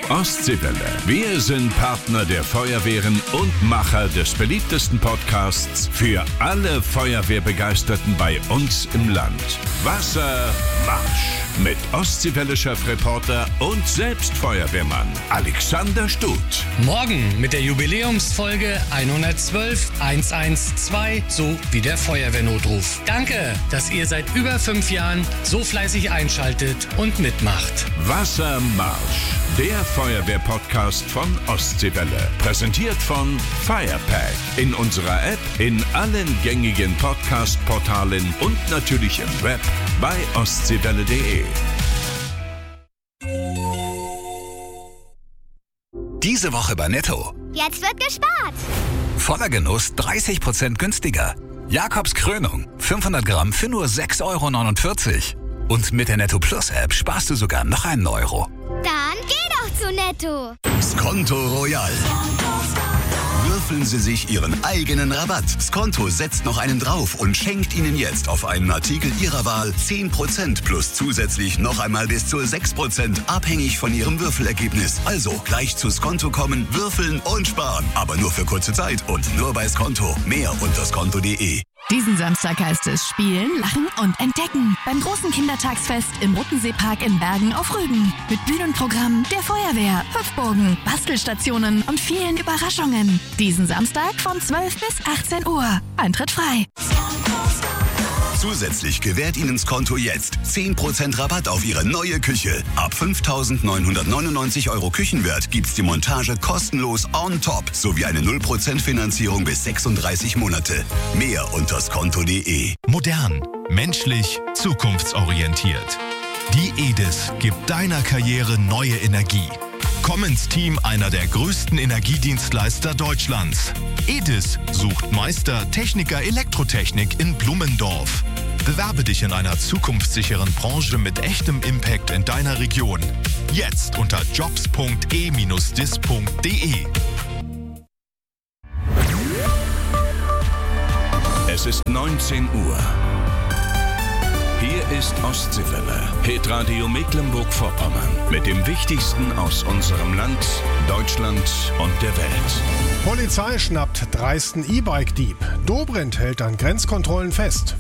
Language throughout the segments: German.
Ostseewelle. Wir sind Partner der Feuerwehren und Macher des beliebtesten Podcasts für alle Feuerwehrbegeisterten bei uns im Land. Wassermarsch. Mit Ostseewelle-Chefreporter und selbst Feuerwehrmann Alexander Stut. Morgen mit der Jubiläumsfolge 112 112, so wie der Feuerwehrnotruf. Danke, dass ihr seit über 5 Jahren so fleißig einschaltet und mitmacht. Wassermarsch, der Feuerwehr-Podcast von Ostseewelle. Präsentiert von Firepack. In unserer App, in allen gängigen Podcast-Portalen und natürlich im Web bei ostseewelle.de. Diese Woche bei Netto. Jetzt wird gespart. Voller Genuss 30% günstiger. Jakobs Krönung 500 Gramm für nur 6,49 €. Und mit der Netto Plus App sparst du sogar noch einen Euro. Dann geh doch zu Netto. Skonto Royal. Würfeln Sie sich Ihren eigenen Rabatt. Skonto setzt noch einen drauf und schenkt Ihnen jetzt auf einen Artikel Ihrer Wahl 10% plus zusätzlich noch einmal bis zu 6%, abhängig von Ihrem Würfelergebnis. Also gleich zu Skonto kommen, würfeln und sparen. Aber nur für kurze Zeit und nur bei Skonto. Mehr unter skonto.de. Diesen Samstag heißt es Spielen, Lachen und Entdecken. Beim großen Kindertagsfest im Rottenseepark in Bergen auf Rügen. Mit Bühnenprogramm, der Feuerwehr, Hüpfburgen, Bastelstationen und vielen Überraschungen. Diesen Samstag von 12 bis 18 Uhr. Eintritt frei. Zusätzlich gewährt Ihnen Skonto jetzt 10% Rabatt auf Ihre neue Küche. Ab 5.999 € Küchenwert gibt's die Montage kostenlos on top sowie eine 0% Finanzierung bis 36 Monate. Mehr unter skonto.de. Modern, menschlich, zukunftsorientiert. Die EDIS gibt deiner Karriere neue Energie. Komm ins Team einer der größten Energiedienstleister Deutschlands. EDIS sucht Meister, Techniker, Elektrotechnik in Blumentdorf. Bewerbe dich in einer zukunftssicheren Branche mit echtem Impact in deiner Region. Jetzt unter jobs.e-dis.de. Es ist 19 Uhr. Hier ist Ostseewelle, Hitradio Mecklenburg-Vorpommern. Mit dem Wichtigsten aus unserem Land, Deutschland und der Welt. Polizei schnappt dreisten E-Bike-Dieb. Dobrindt hält an Grenzkontrollen fest.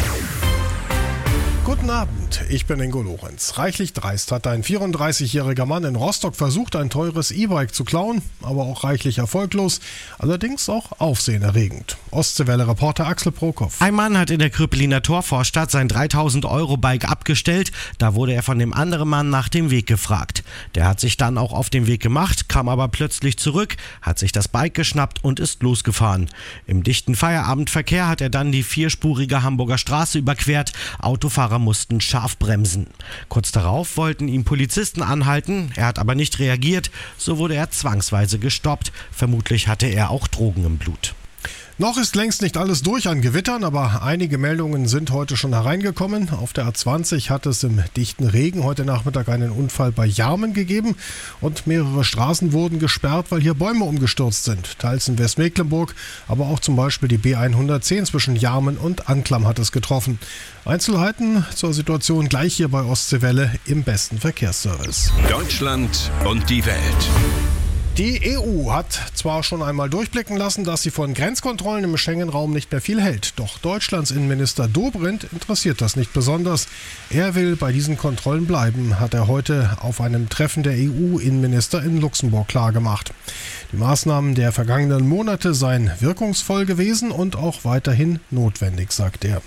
Guten Abend, ich bin Ingo Lorenz. Reichlich dreist hat ein 34-jähriger Mann in Rostock versucht, ein teures E-Bike zu klauen, aber auch reichlich erfolglos, allerdings auch aufsehenerregend. Ostseewelle-Reporter Axel Prokop. Ein Mann hat in der Krüppeliner Torvorstadt sein 3.000-Euro-Bike abgestellt. Da wurde er von dem anderen Mann nach dem Weg gefragt. Der hat sich dann auch auf den Weg gemacht, kam aber plötzlich zurück, hat sich das Bike geschnappt und ist losgefahren. Im dichten Feierabendverkehr hat er dann die vierspurige Hamburger Straße überquert. Autofahrer mussten scharf bremsen. Kurz darauf wollten ihn Polizisten anhalten, er hat aber nicht reagiert, so wurde er zwangsweise gestoppt. Vermutlich hatte er auch Drogen im Blut. Noch ist längst nicht alles durch an Gewittern, aber einige Meldungen sind heute schon hereingekommen. Auf der A20 hat es im dichten Regen heute Nachmittag einen Unfall bei Jarmen gegeben und mehrere Straßen wurden gesperrt, weil hier Bäume umgestürzt sind. Teils in Westmecklenburg, aber auch zum Beispiel die B110 zwischen Jarmen und Anklam hat es getroffen. Einzelheiten zur Situation gleich hier bei Ostseewelle im besten Verkehrsservice. Deutschland und die Welt. Die EU hat zwar schon einmal durchblicken lassen, dass sie von Grenzkontrollen im Schengen-Raum nicht mehr viel hält. Doch Deutschlands Innenminister Dobrindt interessiert das nicht besonders. Er will bei diesen Kontrollen bleiben, hat er heute auf einem Treffen der EU-Innenminister in Luxemburg klargemacht. Die Maßnahmen der vergangenen Monate seien wirkungsvoll gewesen und auch weiterhin notwendig, sagt er.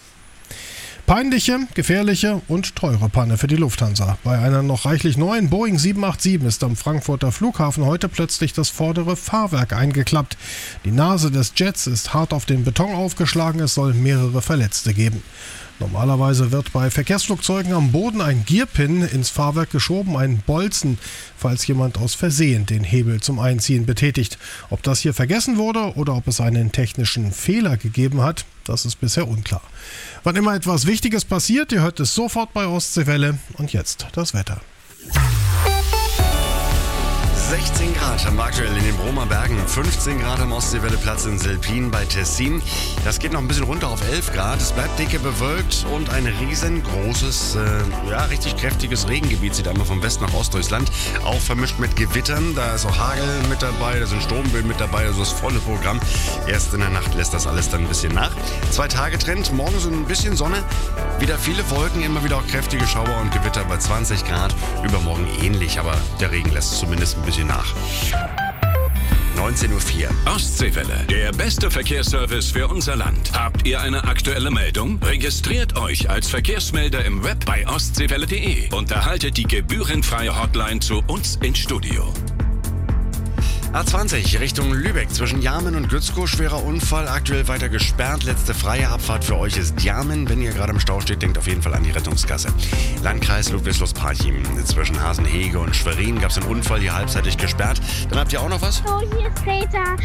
Peinliche, gefährliche und teure Panne für die Lufthansa. Bei einer noch reichlich neuen Boeing 787 ist am Frankfurter Flughafen heute plötzlich das vordere Fahrwerk eingeklappt. Die Nase des Jets ist hart auf den Beton aufgeschlagen, es soll mehrere Verletzte geben. Normalerweise wird bei Verkehrsflugzeugen am Boden ein Gearpin ins Fahrwerk geschoben, ein Bolzen, falls jemand aus Versehen den Hebel zum Einziehen betätigt. Ob das hier vergessen wurde oder ob es einen technischen Fehler gegeben hat, das ist bisher unklar. Wann immer etwas Wichtiges passiert, ihr hört es sofort bei Ostseewelle. Und jetzt das Wetter. 16 Grad haben wir aktuell in den Bromer Bergen, 15 Grad am Ostseewelleplatz in Selpin bei Tessin. Das geht noch ein bisschen runter auf 11 Grad. Es bleibt dicke bewölkt und ein riesengroßes, richtig kräftiges Regengebiet zieht einmal vom West nach Ost durchs Land. Auch vermischt mit Gewittern, da ist auch Hagel mit dabei, da sind Sturmböen mit dabei, also das volle Programm. Erst in der Nacht lässt das alles dann ein bisschen nach. 2 Tage Trend, morgen so ein bisschen Sonne, wieder viele Wolken, immer wieder auch kräftige Schauer und Gewitter bei 20 Grad. Übermorgen ähnlich, aber der Regen lässt zumindest ein bisschen nach. 19:04 Uhr. Ostseewelle, der beste Verkehrsservice für unser Land. Habt ihr eine aktuelle Meldung? Registriert euch als Verkehrsmelder im Web bei ostseewelle.de und erhaltet die gebührenfreie Hotline zu uns ins Studio. A20 Richtung Lübeck zwischen Jarmen und Gützkow. Schwerer Unfall, aktuell weiter gesperrt. Letzte freie Abfahrt für euch ist Jarmen. Wenn ihr gerade im Stau steht, denkt auf jeden Fall an die Rettungskasse. Landkreis Ludwigslust-Parchim. Zwischen Hasenhege und Schwerin gab es einen Unfall, hier halbseitig gesperrt. Dann habt ihr auch noch was? So, hier ist Greta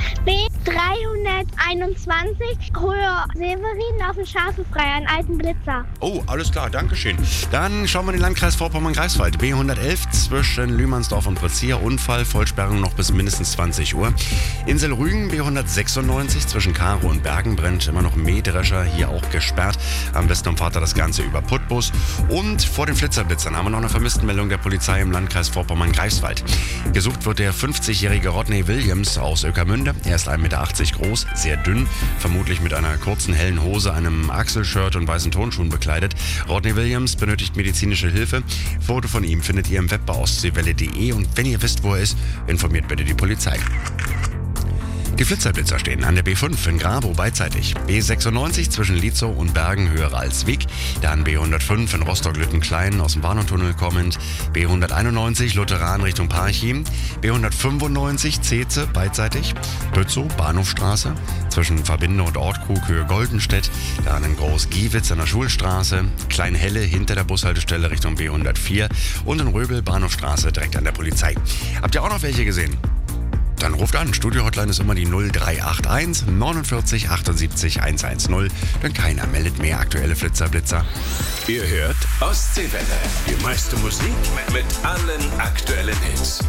B321, Höhe Severin auf dem Schafenfrei, einen alten Blitzer. Oh, alles klar, Dankeschön. Dann schauen wir in den Landkreis Vorpommern-Greifswald. B111 zwischen Lühmannsdorf und Pritzia. Unfall, Vollsperrung noch bis mindestens 20 Uhr. Insel Rügen, B196 zwischen Karo und Bergen brennt immer noch Mähdrescher, hier auch gesperrt. Am besten umfahrt ihr das Ganze über Putbus. Und vor den Flitzerblitzern haben wir noch eine Vermisstenmeldung der Polizei im Landkreis Vorpommern-Greifswald. Gesucht wird der 50-jährige Rodney Williams aus Oekermünde. Er ist 1,80 Meter groß, sehr dünn, vermutlich mit einer kurzen hellen Hose, einem Achselshirt und weißen Turnschuhen bekleidet. Rodney Williams benötigt medizinische Hilfe. Foto von ihm findet ihr im Web bei ostseewelle.de und wenn ihr wisst, wo er ist, informiert bitte die Polizei. Die Flitzerblitzer stehen an der B5 in Grabow beidseitig. B96 zwischen Lietzow und Bergen höher als Wieg. Dann B105 in Rostock-Lüttenklein aus dem Bahnhoftunnel kommend. B191 Lutheran Richtung Parchim. B195 Zeze beidseitig. Bötzow, Bahnhofstraße. Zwischen Verbinde und Ortkrug Höhe Goldenstedt. Dann in Groß-Giewitz an der Schulstraße. Kleinhelle hinter der Bushaltestelle Richtung B104. Und in Röbel Bahnhofstraße direkt an der Polizei. Habt ihr auch noch welche gesehen? Dann ruft an. Studio-Hotline ist immer die 0381 49 78 110. Denn keiner meldet mehr aktuelle Flitzerblitzer. Ihr hört Ostseewelle. Die meiste Musik mit allen aktuellen Hits.